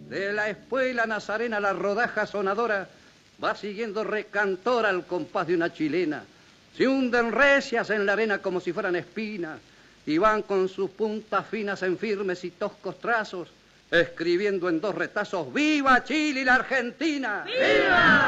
De la espuela nazarena la rodaja sonadora va siguiendo recantora al compás de una chilena. Se hunden recias en la arena como si fueran espinas y van con sus puntas finas en firmes y toscos trazos, escribiendo en dos retazos: ¡Viva Chile y la Argentina! ¡Viva!